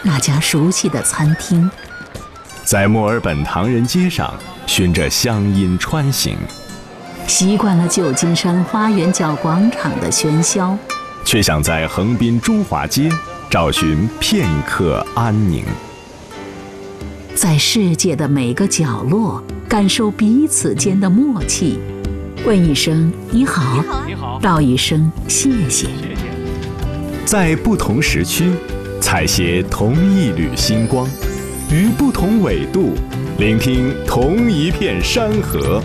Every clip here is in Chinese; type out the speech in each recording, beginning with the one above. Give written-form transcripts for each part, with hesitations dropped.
那家熟悉的餐厅， 在墨尔本唐人街上循着乡音穿行， 习惯了旧金山花园角广场的喧嚣， 却想在横滨中华街找寻片刻安宁。 在世界的每个角落感受彼此间的默契，问一声你好，道一声谢谢。 在不同时区采撷同一缕星光，于不同纬度聆听同一片山河。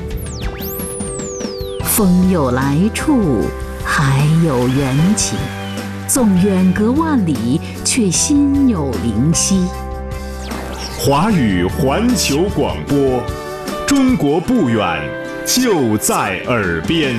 风有来处，海有缘起，纵远隔万里，却心有灵犀。 华语环球广播，中国不远，就在耳边。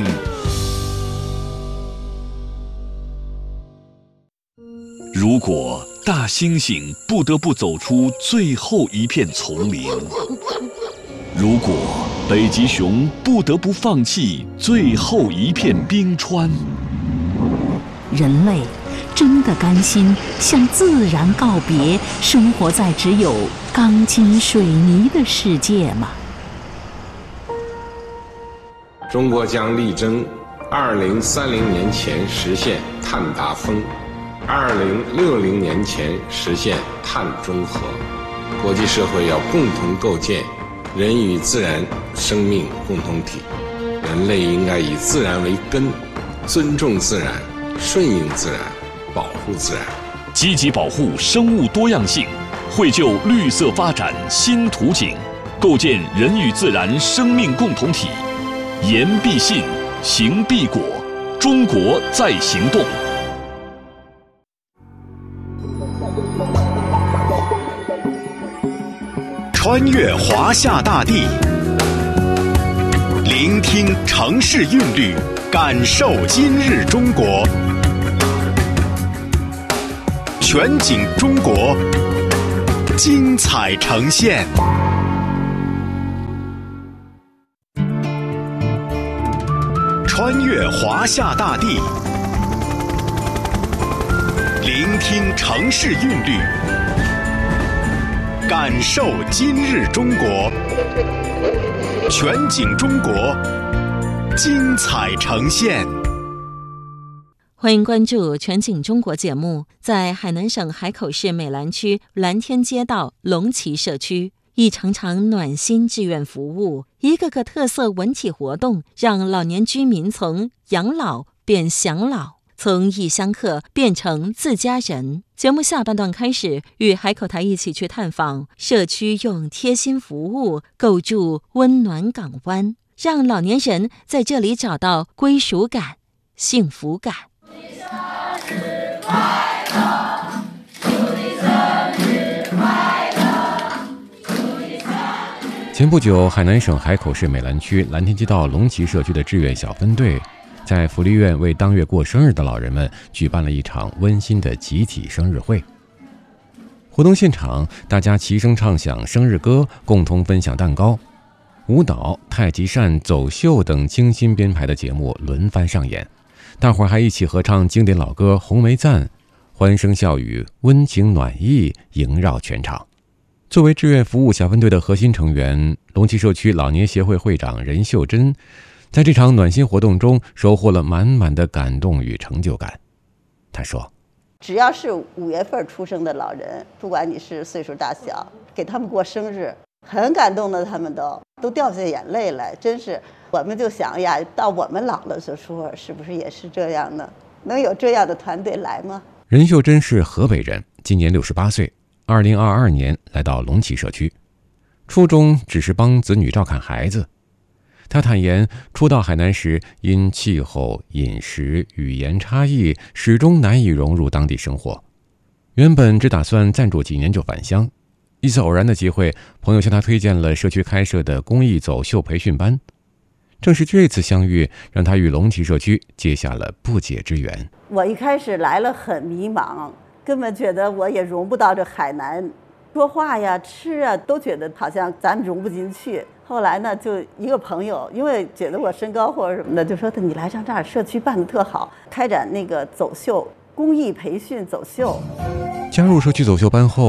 如果大猩猩不得不走出最后一片丛林，如果北极熊不得不放弃最后一片冰川， 人类真的甘心向自然告别，生活在只有钢筋水泥的世界吗？ 中国将力争2030年前实现碳达峰，2060年前实现碳中和。国际社会要共同构建人与自然生命共同体，人类应该以自然为根，尊重自然，顺应自然，保护自然， 积极保护生物多样性，绘就绿色发展新图景，构建人与自然生命共同体。言必信，行必果，中国在行动。 穿越华夏大地，聆听城市韵律，感受今日中国。全景中国，精彩呈现。穿越华夏大地，聆听城市韵律，感受今日中国。全景中国，精彩呈现。 欢迎关注全景中国节目。在海南省海口市美兰区蓝天街道龙旗社区，一场场暖心志愿服务，一个个特色文体活动，让老年居民从养老变享老，从异乡客变成自家人。节目下半段开始，与海口台一起去探访社区，用贴心服务构筑温暖港湾，让老年人在这里找到归属感、幸福感。 前不久，海南省海口市美兰区蓝天街道龙旗社区的志愿小分队在福利院为当月过生日的老人们举办了一场温馨的集体生日会。活动现场，大家齐声唱响生日歌，共同分享蛋糕，舞蹈、太极扇、走秀等精心编排的节目轮番上演，大伙儿还一起合唱经典老歌《红梅赞》，欢声笑语，温情暖意萦绕全场。作为志愿服务小分队的核心成员，龙旗社区老年协会会长任秀珍在这场暖心活动中收获了满满的感动与成就感。他说， 只要是5月份出生的老人，不管你是岁数大小，给他们过生日，很感动的，他们都掉下眼泪来。真是，我们就想呀，到我们老了的时候，是不是也是这样呢？能有这样的团队来吗？ 任秀珍是河北人，今年68岁，2022年来到龙旗社区，初衷只是帮子女照看孩子。他坦言，初到海南时，因气候、饮食、语言差异，始终难以融入当地生活。原本只打算暂住几年就返乡，一次偶然的机会，朋友向他推荐了社区开设的公益走秀培训班。正是这次相遇，让他与龙旗社区结下了不解之缘。 我一开始来了很迷茫，根本觉得我也融不到这海南，说话呀、吃啊，都觉得好像咱们融不进去。后来呢，就一个朋友，因为觉得我身高或者什么的，就说你来上这儿，社区办得特好，开展那个走秀公益培训走秀。 加入社区走秀班后，